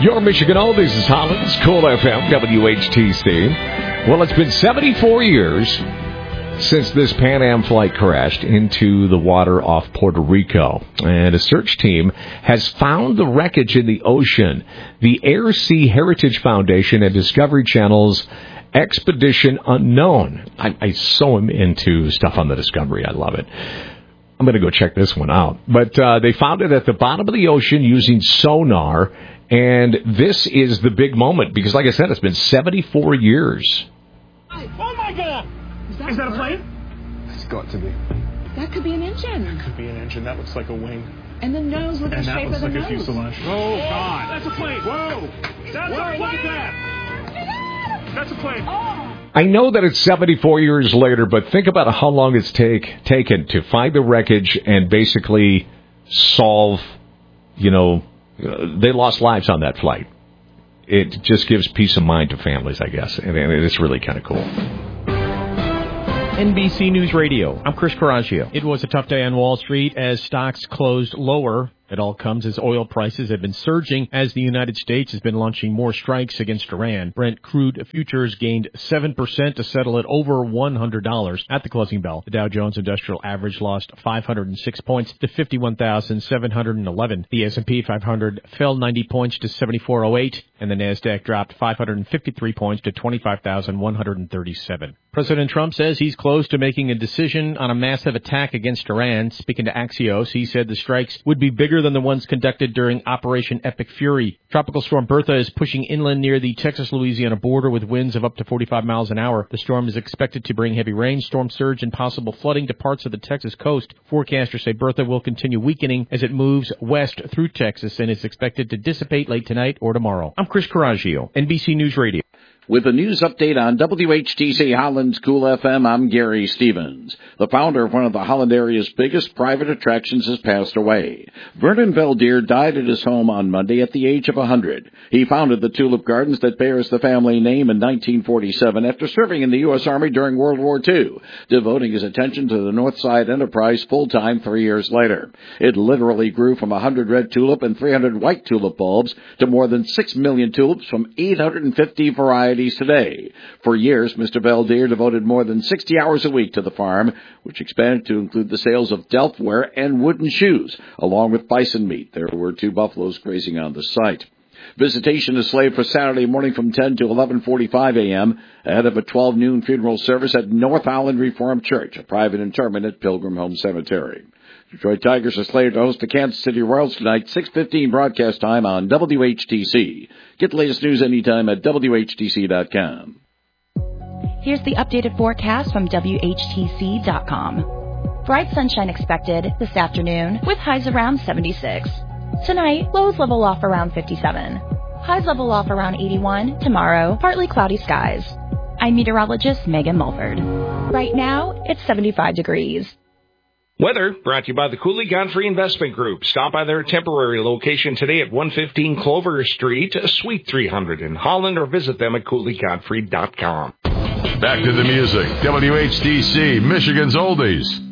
Your Michigan Oldies is Holland's Cool FM, WHTC. Well, it's been 74 years since this Pan Am flight crashed into the water off Puerto Rico. And a search team has found the wreckage in the ocean. The Air Sea Heritage Foundation and Discovery Channel's Expedition Unknown. I so am into stuff on the Discovery. I love it. I'm going to go check this one out. But they found it at the bottom of the ocean using sonar. And this is the big moment because, like I said, it's been 74 years. Oh, my God! Is that a plane? It's got to be. That could be an engine. That could be an engine. That looks like a wing. And the nose with the shape of the nose. And that looks like a fuselage. Oh, God. That's a plane. Whoa. That's a plane. Look at that. That's a plane. Oh. I know that it's 74 years later, but think about how long it's taken to find the wreckage and basically solve, they lost lives on that flight. It just gives peace of mind to families, I guess, and it's really kind of cool. NBC News Radio. I'm Chris Coraggio. It was a tough day on Wall Street as stocks closed lower. It all comes as oil prices have been surging as the United States has been launching more strikes against Iran. Brent crude futures gained 7% to settle at over $100 at the closing bell. The Dow Jones Industrial Average lost 506 points to 51,711. The S&P 500 fell 90 points to 7408, and the Nasdaq dropped 553 points to 25,137. President Trump says he's close to making a decision on a massive attack against Iran. Speaking to Axios, he said the strikes would be bigger than the ones conducted during Operation Epic Fury. Tropical storm Bertha is pushing inland near the Texas-Louisiana border with winds of up to 45 miles an hour. The storm is expected to bring heavy rain, storm surge, and possible flooding to parts of the Texas coast. Forecasters say Bertha will continue weakening as it moves west through Texas and is expected to dissipate late tonight or tomorrow. I'm Chris Coraggio, NBC News Radio. With a news update on WHTC Holland's Cool FM, I'm Gary Stevens. The founder of one of the Holland area's biggest private attractions has passed away. Vernon Veldier died at his home on Monday at the age of 100. He founded the Tulip Gardens that bears the family name in 1947 after serving in the U.S. Army during World War II, devoting his attention to the Northside Enterprise full-time 3 years later. It literally grew from 100 red tulip and 300 white tulip bulbs to more than 6 million tulips from 850 varieties today. For years, Mr. Veldier devoted more than 60 hours a week to the farm, which expanded to include the sales of delftware and wooden shoes, along with bison meat. There were 2 buffaloes grazing on the site. Visitation is slated for Saturday morning from 10 to 11:45 a.m. ahead of a 12 noon funeral service at North Holland Reformed Church, a private interment at Pilgrim Home Cemetery. Detroit Tigers are slated to host the Kansas City Royals tonight, 6:15 broadcast time on WHTC. Get the latest news anytime at WHTC.com. Here's the updated forecast from WHTC.com. Bright sunshine expected this afternoon with highs around 76. Tonight, lows level off around 57. Highs level off around 81. Tomorrow, partly cloudy skies. I'm meteorologist Megan Mulford. Right now, it's 75 degrees. Weather brought to you by the Cooley Godfrey Investment Group. Stop by their temporary location today at 115 Clover Street, Suite 300 in Holland, or visit them at CooleyGodfrey.com. Back to the music. WHTC, Michigan's Oldies.